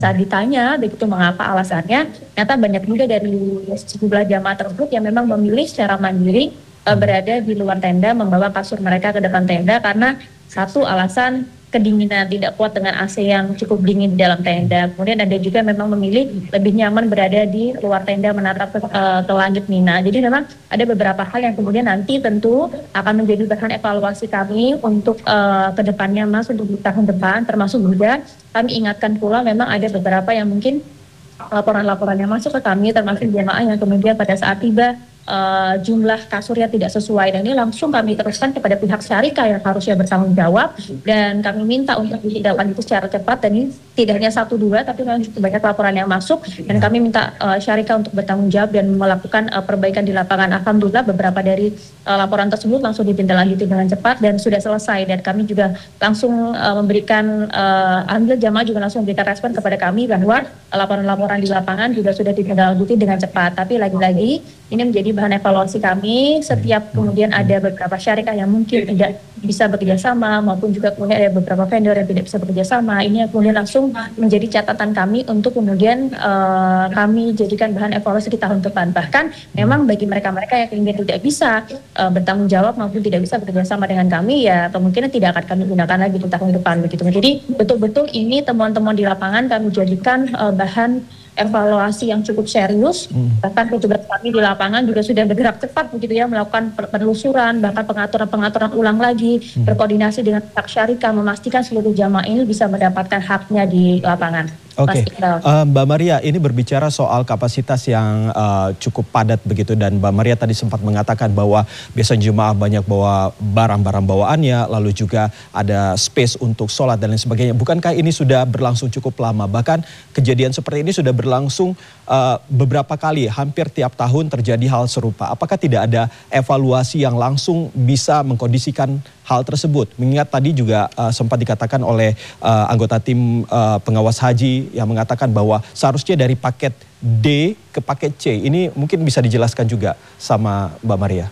Saat ditanya begitu mengapa alasannya, ternyata banyak juga dari sejumlah jamaah tersebut yang memang memilih secara mandiri berada di luar tenda, membawa kasur mereka ke depan tenda karena satu alasan kedinginan, tidak kuat dengan AC yang cukup dingin di dalam tenda. Kemudian ada juga memang memilih lebih nyaman berada di luar tenda menatap ke langit Mina. Jadi memang ada beberapa hal yang kemudian nanti tentu akan menjadi bahan evaluasi kami untuk ke depannya Mas, untuk di tahun depan, termasuk juga kami ingatkan pula memang ada beberapa yang mungkin laporan-laporan yang masuk ke kami termasuk jemaah yang kemudian pada saat tiba jumlah kasurnya tidak sesuai, dan ini langsung kami teruskan kepada pihak syarika yang harusnya bertanggung jawab, dan kami minta untuk ditindaklanjuti secara cepat. Dan ini tidak hanya satu dua tapi memang cukup banyak laporan yang masuk, dan kami minta syarika untuk bertanggung jawab dan melakukan perbaikan di lapangan. Alhamdulillah beberapa dari laporan tersebut langsung ditindaklanjuti dengan cepat dan sudah selesai, dan kami juga langsung memberikan alhamdulillah jamaah juga langsung memberikan respon kepada kami bahwa laporan-laporan di lapangan juga sudah ditindaklanjuti dengan cepat. Tapi lagi-lagi ini menjadi bahan evaluasi kami setiap kemudian ada beberapa syarikat yang mungkin tidak bisa bekerja sama, maupun juga kemudian ada beberapa vendor yang tidak bisa bekerja sama. Ini kemudian langsung menjadi catatan kami untuk kemudian kami jadikan bahan evaluasi di tahun depan. Bahkan memang bagi mereka-mereka yang kemudian tidak bisa bertanggung jawab maupun tidak bisa bekerja sama dengan kami, ya kemungkinan tidak akan kami gunakan lagi di tahun depan begitu. Jadi betul-betul ini temuan-temuan di lapangan kami jadikan bahan evaluasi yang cukup serius. Bahkan petugas kami di lapangan juga sudah bergerak cepat begitu ya, melakukan penelusuran, bahkan pengaturan ulang lagi, berkoordinasi dengan pihak syarika memastikan seluruh jamaah ini bisa mendapatkan haknya di lapangan. Oke, Mbak Maria, ini berbicara soal kapasitas yang cukup padat begitu, dan Mbak Maria tadi sempat mengatakan bahwa biasanya jemaah banyak bawa barang-barang bawaannya, lalu juga ada space untuk sholat dan lain sebagainya. Bukankah ini sudah berlangsung cukup lama? Bahkan kejadian seperti ini sudah berlangsung beberapa kali, hampir tiap tahun terjadi hal serupa. Apakah tidak ada evaluasi yang langsung bisa mengkondisikan hal tersebut? Mengingat tadi juga sempat dikatakan oleh anggota tim pengawas haji yang mengatakan bahwa seharusnya dari paket D ke paket C. Ini mungkin bisa dijelaskan juga sama Mbak Maria.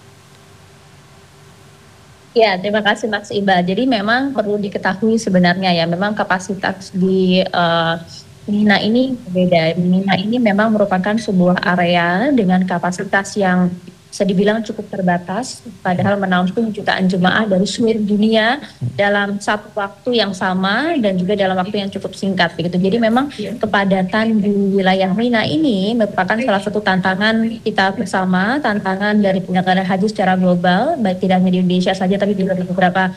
Ya, terima kasih Mas Iba. Jadi memang perlu diketahui sebenarnya ya, memang kapasitas di Mina ini berbeda. Mina ini memang merupakan sebuah area dengan kapasitas yang bisa dibilang cukup terbatas, padahal menampung jutaan jemaah dari seluruh dunia dalam satu waktu yang sama dan juga dalam waktu yang cukup singkat begitu. Jadi memang kepadatan di wilayah Mina ini merupakan salah satu tantangan kita bersama, tantangan dari penyelenggara haji secara global, baik tidak hanya di Indonesia saja tapi juga di beberapa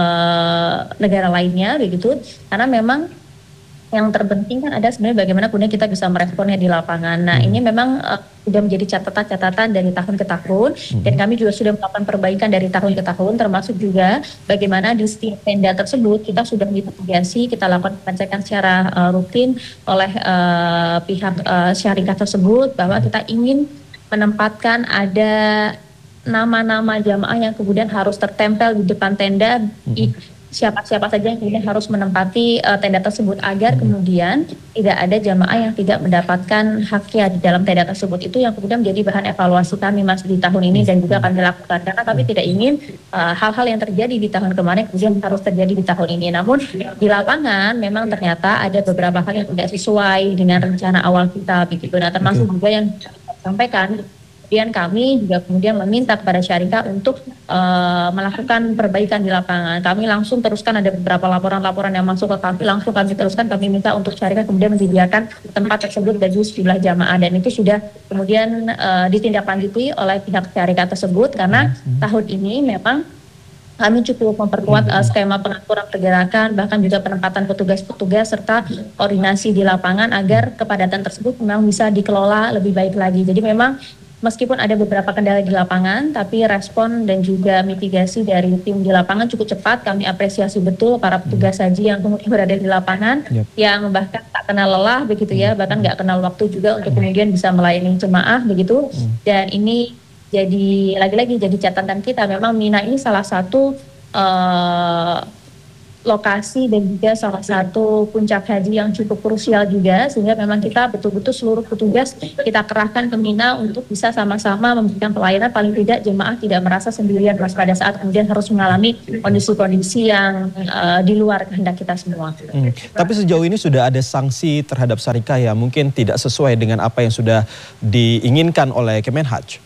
negara lainnya begitu. Karena memang yang terpenting kan ada sebenarnya bagaimana kemudian kita bisa meresponnya di lapangan. Nah ini memang sudah menjadi catatan-catatan dari tahun ke tahun, dan kami juga sudah melakukan perbaikan dari tahun ke tahun, termasuk juga bagaimana di setiap tenda tersebut kita sudah mitigasi, kita lakukan pengecekan secara rutin oleh pihak syarikat tersebut bahwa kita ingin menempatkan ada nama-nama jamaah yang kemudian harus tertempel di depan tenda. Siapa-siapa saja yang kemudian harus menempati tenda tersebut agar kemudian tidak ada jamaah yang tidak mendapatkan haknya di dalam tenda tersebut. Itu yang kemudian menjadi bahan evaluasi kami Mas di tahun ini dan juga akan dilakukan, karena kami tidak ingin hal-hal yang terjadi di tahun kemarin kemudian harus terjadi di tahun ini. Namun di lapangan memang ternyata ada beberapa hal yang tidak sesuai dengan rencana awal kita begitu. Nah termasuk juga yang sampaikan. Kemudian kami juga kemudian meminta kepada syarikat untuk melakukan perbaikan di lapangan. Kami langsung teruskan, ada beberapa laporan-laporan yang masuk ke kami, langsung kami teruskan, kami minta untuk syarikat kemudian menyediakan tempat tersebut bagi sejumlah jamaah, dan itu sudah kemudian ditindaklanjuti oleh pihak syarikat tersebut, karena tahun ini memang kami cukup memperkuat skema pengaturan pergerakan, bahkan juga penempatan petugas-petugas serta koordinasi di lapangan agar kepadatan tersebut memang bisa dikelola lebih baik lagi. Jadi memang meskipun ada beberapa kendala di lapangan, tapi respon dan juga mitigasi dari tim di lapangan cukup cepat. Kami apresiasi betul para petugas haji yang kemudian berada di lapangan, yang bahkan tak kenal lelah begitu ya, bahkan nggak kenal waktu juga untuk kemudian bisa melayani jemaah begitu. Dan ini jadi lagi-lagi jadi catatan kita, memang Mina ini salah satu lokasi dan juga salah satu puncak haji yang cukup krusial juga, sehingga memang kita betul-betul seluruh petugas kita kerahkan ke Mina untuk bisa sama-sama memberikan pelayanan, paling tidak jemaah tidak merasa sendirian pada saat kemudian harus mengalami kondisi-kondisi yang di luar kehendak kita semua. Tapi sejauh ini sudah ada sanksi terhadap Sarika ya, mungkin tidak sesuai dengan apa yang sudah diinginkan oleh Kemenhaj.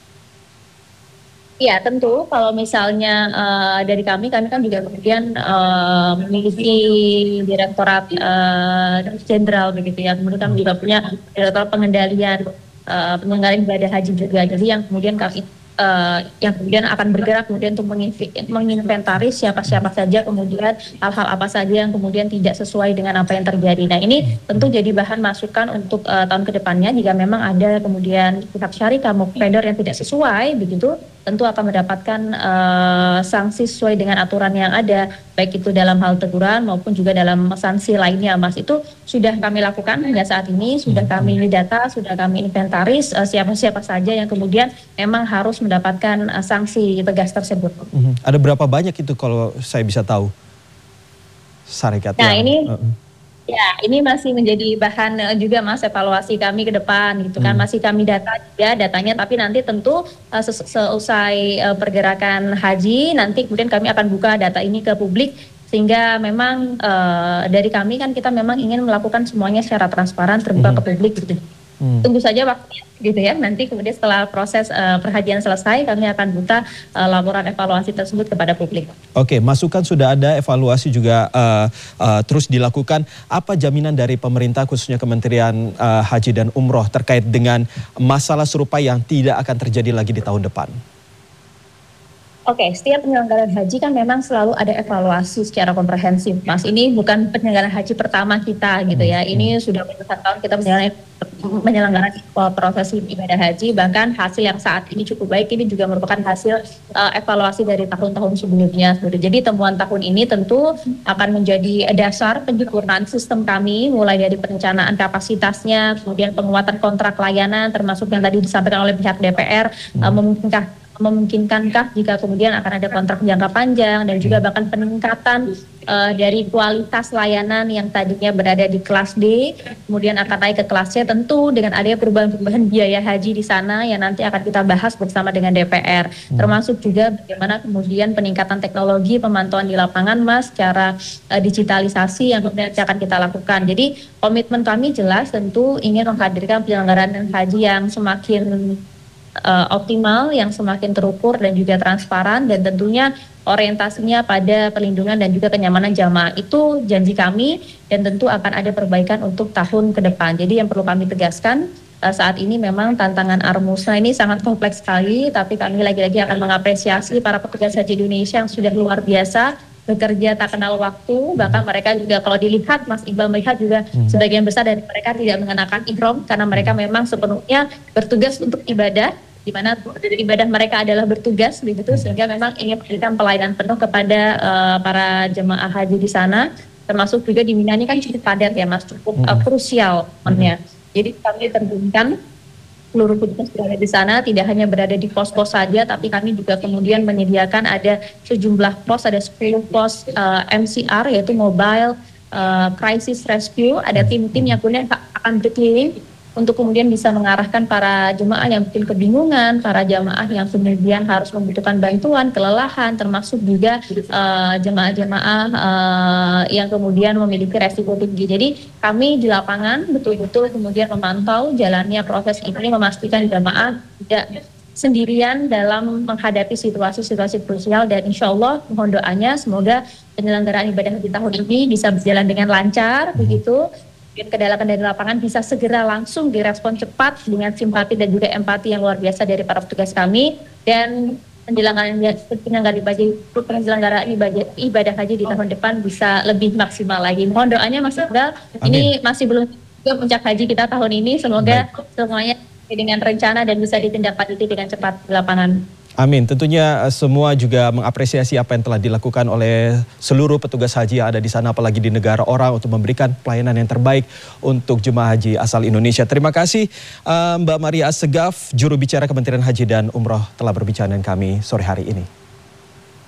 Iya tentu kalau misalnya dari kami kan juga kemudian memiliki direktorat jenderal begitu ya, kemudian kami juga punya direktorat pengendalian penyelenggaraan ibadah haji juga, jadi yang kemudian kami yang kemudian akan bergerak kemudian untuk menginventaris siapa-siapa saja, kemudian hal-hal apa saja yang kemudian tidak sesuai dengan apa yang terjadi. Nah ini tentu jadi bahan masukan untuk tahun kedepannya, jika memang ada kemudian pihak syarikat maupun vendor yang tidak sesuai begitu, tentu akan mendapatkan sanksi sesuai dengan aturan yang ada, baik itu dalam hal teguran maupun juga dalam sanksi lainnya, Mas. Itu sudah kami lakukan hingga saat ini, sudah kami data, sudah kami inventaris siapa-siapa saja yang kemudian memang harus mendapatkan sanksi tegas tersebut. Ada berapa banyak itu kalau saya bisa tahu, Sarika? Nah ini ya, ini masih menjadi bahan juga Mas evaluasi kami ke depan gitu kan. Masih kami data juga datanya, tapi nanti tentu seusai pergerakan haji nanti kemudian kami akan buka data ini ke publik, sehingga memang dari kami kan kita memang ingin melakukan semuanya secara transparan, terbuka ke publik gitu. Tunggu saja waktunya gitu ya, nanti kemudian setelah proses perhajian selesai kami akan buka laporan evaluasi tersebut kepada publik. Oke, masukan sudah ada, evaluasi juga terus dilakukan. Apa jaminan dari pemerintah khususnya Kementerian Haji dan Umroh terkait dengan masalah serupa yang tidak akan terjadi lagi di tahun depan? Oke, setiap penyelenggaraan haji kan memang selalu ada evaluasi secara komprehensif, Mas. Ini bukan penyelenggaraan haji pertama kita gitu ya. Ini sudah belasan tahun kita menyelenggarakan prosesi ibadah haji, bahkan hasil yang saat ini cukup baik ini juga merupakan hasil evaluasi dari tahun-tahun sebelumnya. Jadi temuan tahun ini tentu akan menjadi dasar penyempurnaan sistem kami, mulai dari perencanaan kapasitasnya, kemudian penguatan kontrak layanan, termasuk yang tadi disampaikan oleh pihak DPR, memungkinkankah jika kemudian akan ada kontrak jangka panjang, dan juga bahkan peningkatan dari kualitas layanan yang tadinya berada di kelas D kemudian akan naik ke kelas C, tentu dengan adanya perubahan-perubahan biaya haji di sana yang nanti akan kita bahas bersama dengan DPR, termasuk juga bagaimana kemudian peningkatan teknologi pemantauan di lapangan, Mas, secara digitalisasi yang kemudian akan kita lakukan. Jadi komitmen kami jelas, tentu ingin menghadirkan penyelenggaraan haji yang semakin optimal, yang semakin terukur dan juga transparan, dan tentunya orientasinya pada perlindungan dan juga kenyamanan jamaah. Itu janji kami, dan tentu akan ada perbaikan untuk tahun ke depan. Jadi yang perlu kami tegaskan, saat ini memang tantangan Armusna ini sangat kompleks sekali, tapi kami lagi-lagi akan mengapresiasi para petugas haji Indonesia yang sudah luar biasa bekerja tak kenal waktu. Bahkan mereka juga kalau dilihat, Mas Iqbal melihat juga sebagian besar dari mereka tidak mengenakan ihram karena mereka memang sepenuhnya bertugas untuk ibadah, di mana ibadah mereka adalah bertugas begitu, sehingga memang ingin memberikan pelayanan penuh kepada para jemaah haji di sana, termasuk juga di Mina ini kan cukup padat ya, Mas, cukup krusial momennya. Jadi kami terjunkan seluruh petugas berada di sana, tidak hanya berada di pos-pos saja, tapi kami juga kemudian menyediakan ada sejumlah pos, ada 10 pos MCR, yaitu Mobile Crisis Rescue. Ada tim-tim yang kemudian akan berkeliling untuk kemudian bisa mengarahkan para jemaah yang mungkin kebingungan, para jemaah yang kemudian harus membutuhkan bantuan, kelelahan, termasuk juga jemaah-jemaah yang kemudian memiliki resiko tinggi. Jadi kami di lapangan betul-betul kemudian memantau jalannya proses ini, memastikan jemaah tidak sendirian dalam menghadapi situasi-situasi krusial, dan insya Allah mohon doanya semoga penyelenggaraan ibadah di tahun ini bisa berjalan dengan lancar begitu. Kedalaman dari lapangan bisa segera langsung direspon cepat dengan simpati dan juga empati yang luar biasa dari para petugas kami, dan penyelenggaraan ibadah haji di tahun depan bisa lebih maksimal lagi. Mohon doanya, Mas Iqbal. Ini masih belum juga puncak haji kita tahun ini, semoga semuanya dengan rencana dan bisa ditindaklanjuti dengan cepat di lapangan. Amin. Tentunya semua juga mengapresiasi apa yang telah dilakukan oleh seluruh petugas haji yang ada di sana, apalagi di negara orang, untuk memberikan pelayanan yang terbaik untuk jemaah haji asal Indonesia. Terima kasih Mbak Maria Assegaf, juru bicara Kementerian Haji dan Umroh, telah berbicara dengan kami sore hari ini.